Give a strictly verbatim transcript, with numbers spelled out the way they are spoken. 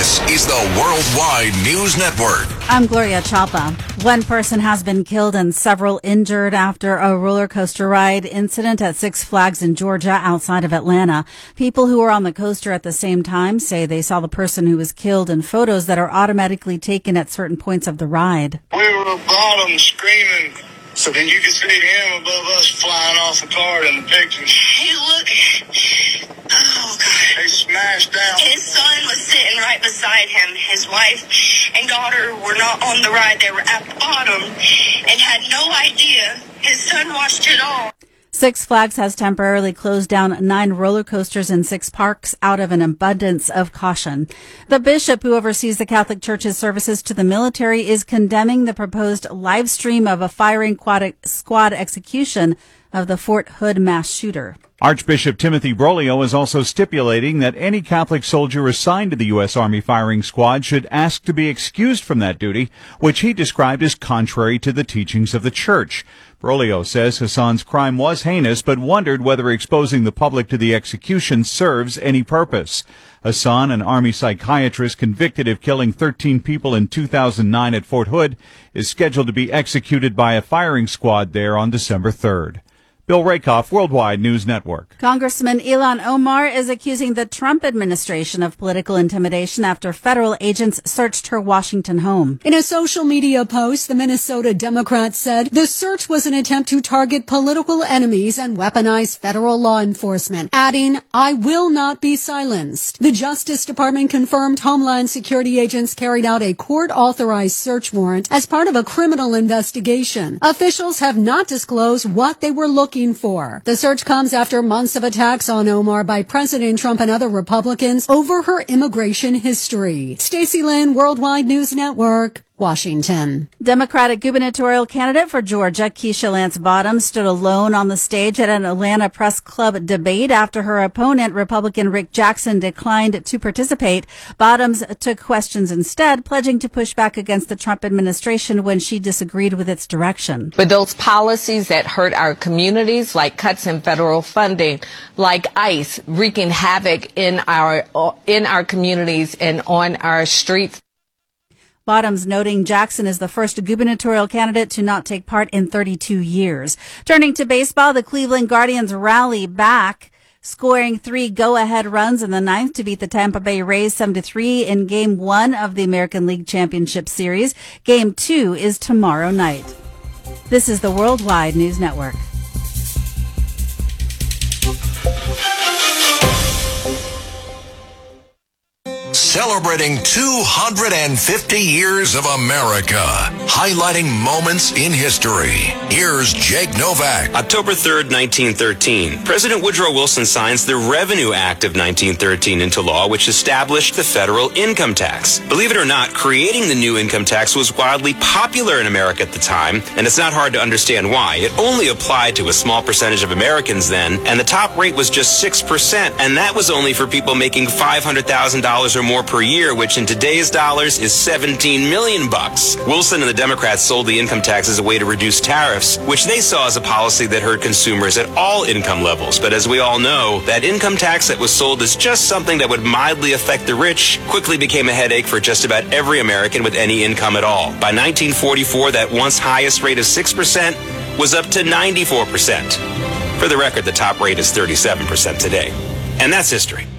This is the Worldwide News Network. I'm Gloria Chapa. One person has been killed and several injured after a roller coaster ride incident at Six Flags in Georgia outside of Atlanta. People who were on the coaster at the same time say they saw the person who was killed in photos that are automatically taken at certain points of the ride. We were bottom screaming, so then you could see him above us flying off the cart in the pictures. Hey, look. Oh, God. They smashed down. His son was sitting right beside him. His wife and daughter were not on the ride. They were at the bottom and had no idea. His son watched it all. Six Flags has temporarily closed down nine roller coasters in six parks out of an abundance of caution. The bishop who oversees the Catholic Church's services to the military is condemning the proposed live stream of a firing squad execution of the Fort Hood mass shooter. Archbishop Timothy Broglio is also stipulating that any Catholic soldier assigned to the U S. Army firing squad should ask to be excused from that duty, which he described as contrary to the teachings of the Church. Broglio says Hassan's crime was heinous, but wondered whether exposing the public to the execution serves any purpose. Hassan, an Army psychiatrist convicted of killing thirteen people in two thousand nine at Fort Hood, is scheduled to be executed by a firing squad there on December third. Bill Rakoff, Worldwide News Network. Congressman Ilhan Omar is accusing the Trump administration of political intimidation after federal agents searched her Washington home. In a social media post, the Minnesota Democrat said the search was an attempt to target political enemies and weaponize federal law enforcement, adding, "I will not be silenced." The Justice Department confirmed Homeland Security agents carried out a court-authorized search warrant as part of a criminal investigation. Officials have not disclosed what they were looking for. The search comes after months of attacks on Omar by President Trump and other Republicans over her immigration history. Stacey Lynn, Worldwide News Network, Washington. Democratic gubernatorial candidate for Georgia, Keisha Lance Bottoms, stood alone on the stage at an Atlanta Press Club debate after her opponent, Republican Rick Jackson, declined to participate. Bottoms took questions instead, pledging to push back against the Trump administration when she disagreed with its direction. But those policies that hurt our communities, like cuts in federal funding, like ICE, wreaking havoc in our in our communities and on our streets. Bottoms noting Jackson is the first gubernatorial candidate to not take part in thirty-two years. Turning to baseball, the Cleveland Guardians rally back, scoring three go-ahead runs in the ninth to beat the Tampa Bay Rays seven to three in Game one of the American League Championship Series. Game two is tomorrow night. This is the Worldwide News Network. Celebrating two hundred fifty years of America, highlighting moments in history. Here's Jake Novak. October third, nineteen thirteen. President Woodrow Wilson signs the Revenue Act of nineteen thirteen into law, which established the federal income tax. Believe it or not, creating the new income tax was wildly popular in America at the time, and it's not hard to understand why. It only applied to a small percentage of Americans then, and the top rate was just six percent, and that was only for people making five hundred thousand dollars or more per year, which in today's dollars is seventeen million bucks. Wilson and the Democrats sold the income tax as a way to reduce tariffs, which they saw as a policy that hurt consumers at all income levels. But as we all know, that income tax that was sold as just something that would mildly affect the rich quickly became a headache for just about every American with any income at all. By nineteen forty-four, that once highest rate of six percent was up to ninety-four percent. For the record, the top rate is thirty-seven percent today. And that's history.